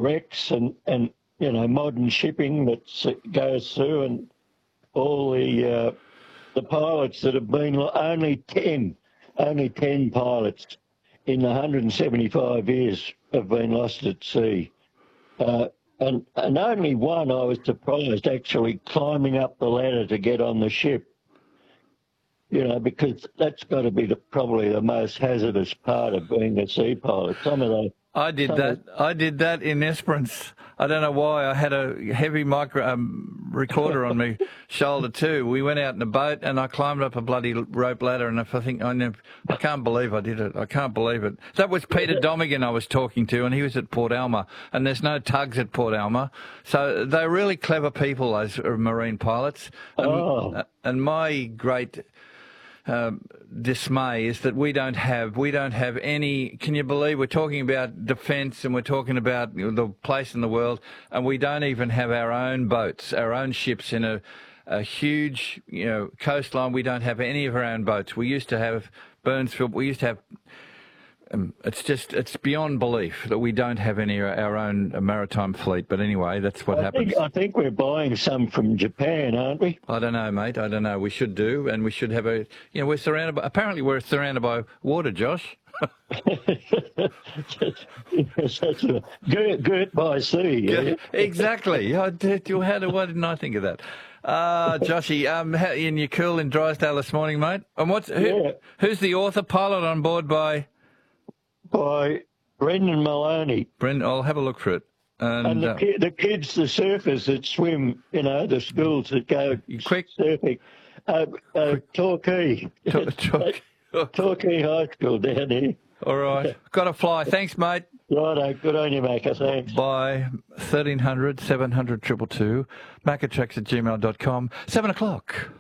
wrecks and modern shipping that goes through, and all the pilots that have been only 10 pilots in the 175 years have been lost at sea. And only one, I was surprised, actually climbing up the ladder to get on the ship. Because that's got to be probably the most hazardous part of being a sea pilot. I did that in Esperance. I don't know why. I had a heavy recorder on my shoulder too. We went out in a boat and I climbed up a bloody rope ladder, and I can't believe I did it. I can't believe it. That was Peter Domigan I was talking to, and he was at Port Alma, and there's no tugs at Port Alma. So they're really clever people, those marine pilots. And my great dismay is that we don't have any. Can you believe we're talking about defence and we're talking about the place in the world, and we don't even have our own boats, our own ships in a huge coastline. We don't have any of our own boats. We used to have Burnsville. We used to have. It's beyond belief that we don't have any of our own maritime fleet. But anyway, that's what happens. I think we're buying some from Japan, aren't we? I don't know, mate. I don't know. We should do, and we should have we're surrounded by. Apparently, we're surrounded by water, Josh. Girt by sea. Yeah? Exactly. Why didn't I think of that? Joshy, in your cool in Drysdale this morning, mate. And who's the author pilot on board by? By Brendan Maloney. I'll have a look for it. And the kids, the surfers that swim, the schools that go surfing. Torquay. Torquay High School down here. All right. Got to fly. Thanks, mate. Righto. Good on you, Macca. Thanks. Bye. 1300 700 222. Maccatracks@gmail.com. 7 o'clock.